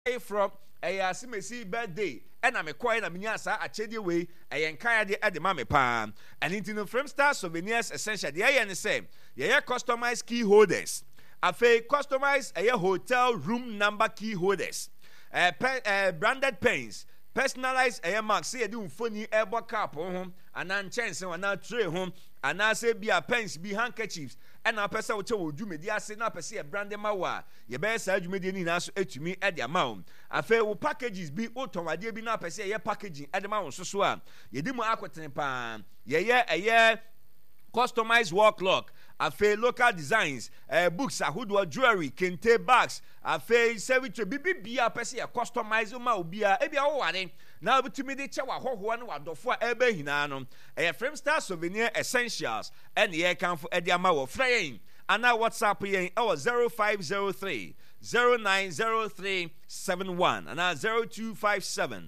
from asimesi birthday na me koy na menya sa achede we yenkan de de ma me pa and into no Frame Star Souvenirs Essential de ye ne say ye customized key holders afi customized hotel room number key holders branded pens personalized marks say de mfoni airboard cap ho ana chance wana tray ho ana say bia pens bi handkerchiefs na pesa wo che wo dwumedi ase na pesa ye brand ma wa ye be sa dwumedi ni na so etumi e de ama wo afa wo packages bi wo tonwade bi na pesa ye packaging e de ma wo so a ye di mu akotene pa ye customized wall clock afa local designs books ahodo jewelry kente bags afa service bibia pesa ye customize ma obia e bia wo ware na obitumi de che wa hoho na wadofo a ebe hina no Frame Star Souvenir Essentials and ye kan fo e de ama wo frame ana WhatsApp yen e 0503 090371 ana 0257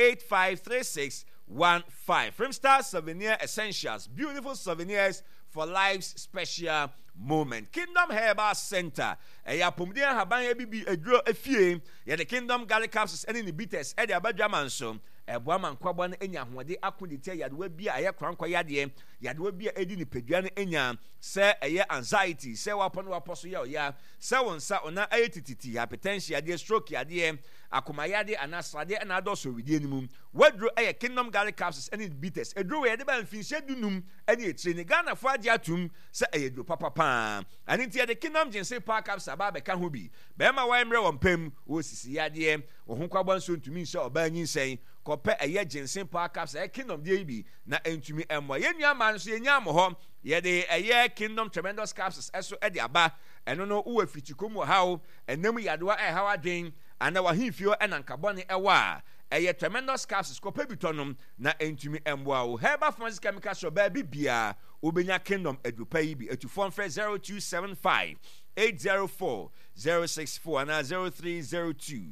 853615 Frame Star Souvenir Essentials, beautiful souvenirs for life's special moment. Kingdom Herbal Center ya pomdia haban ya bibi edro efie ya the Kingdom Garlic Capsules any bitters e de abadwaman so eboa man kwabo na enya hode akodite ya de wa bia aye krankwa yade ya de wa bia edi ni pedua na enya se eye anxiety se wapon waposo ya se wonsa ona aye tititi hypertension yade stroke yade akoma yade anasade na adoso widie ni mu wadro eye Kingdom Garlic Capsules any bitters edro we de ba mfinhye dunum ene etire ni Ghana fo ade atum se eye dro papa ani tie de Kingdom Ginseng Park Capsules aba be ka ho bi be ma wa emre wompam wo sisi yade wo ho kwabo nso ntumi nse oba nyinseng kope eye Ginseng Park Capsules Kingdom de bi na entumi emmo ye nua ma nso ye nya mo ho ye de eye Kingdom Tremendous Capsules eso e de aba eno no wo afitikom wo hawo enam yadewa e hawa den ana wa himfio enankabone ewa eye Tremendous Capsules kope bitonom na entumi emmo awo Herbal Pharmacy Chemical Shop ba bibia obenya Kingdom edupa yi bi etufon fre 0275 804 064 and 0302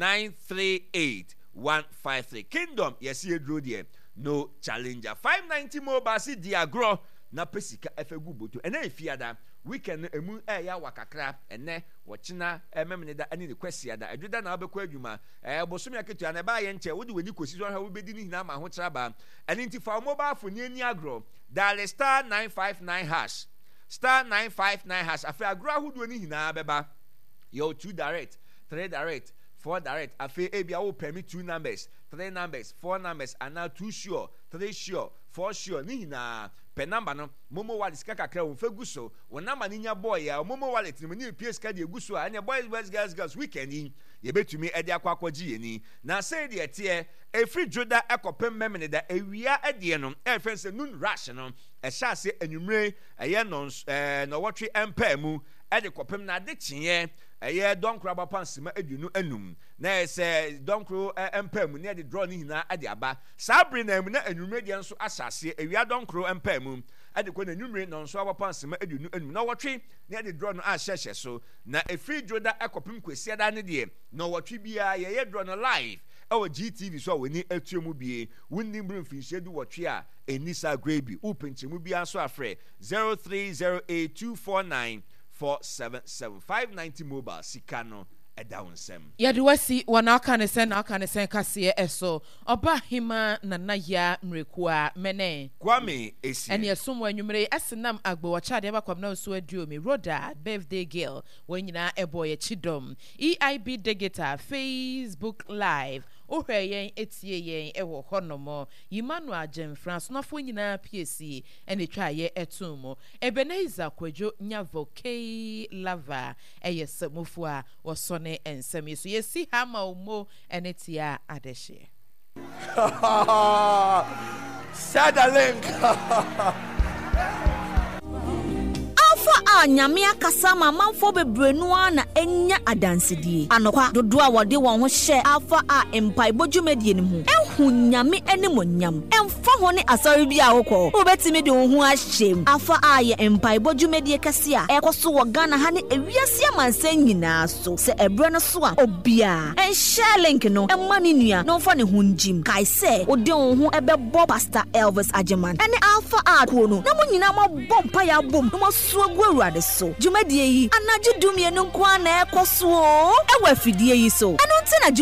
938 153 Kingdom yes ye dro there no challenger 590 mobile si diagro na pesika efegu boto ena efiada weekend emu ya wakakra ene wochina memne da ani de kwesi da adweda na obekọ adwuma bosom yaketu na ba ye nche wodi weni kosi so ha wo bedi ni hina ma ho traba eni ntifa mobile phone ni agro dial star 959 hash star 959 hash afi agro ahudo ni hina beba yo 2 direct 3 direct 4 direct afi ebia wo permit 2 numbers 3 numbers 4 numbers and now 2 sure 3 sure 4 sure ni hina pe number no momo wallet ska kakra wo fegu so wo number ni nya boy ya momo wallet ni ni PS card egu so anya boys girls weekend ye betumi e de akwakoji ye ni na say de tie e free joda ekopem memene da ewia e de no e fense nun rush no e sha se anwumre eye no no wotwe empa mu e de kopem na de kyenye eye donkro abapansima adunu anum na ese donkro empa mu ne de draw ni hina ade aba sabri na mu na anwumre de nso asase ewia donkro empa mu ade ko na anwumre no nso abapansima adunu anum na wotwe ne de draw no ahyehyɛ so na e free joda ekopem kwesi da ne de no wotwe bia ye draw no live our GTV so we ni atuemu bie wonni mbru finhye du wotwe a enisa grabi upenchemu bia so afre 0308249477 590 mobile sikano edawnsem yadwasi wanaka ne sen kase eso oba hima nana ya mrekua mene kwame esi ene esomwa anwumre asenam agbo wachade abakwam na so aduomi roda birthday girl wanyina eboye chidom EIB digital Facebook live ohwe yen etie yen ewo honomo Emmanuel Jem France nofo nyina PSC ene twaye etumo Ebenezer Kwadwo nyavo K lava eyesamufu a wosone ensem so yesi hama umo ene tia adehye Sad a link. Nyame akasa mamanfo bebrenu na enya adansedie anokwa dodo a wode won ho hye afa a empaibo dwumedie ne mu ehu nyame animonyam emfa ho ne asori bia wokọ obetimi de ho ahyem afa a ye empaibo dwumedie kase a ekoso wo Ghana ha ne ewiase amansan nyina so se ebre no so a obia share link no emma ne nua no fa ne ho njim kai se ode ho ebebo Pastor Elvis Ajeman ene alpha a ko no na mo nyina mo bompa ya bom no mo so aguru awurade so dwumadie yi anaje dumie no nko ana ekoso ewa fidie yi so eno nti na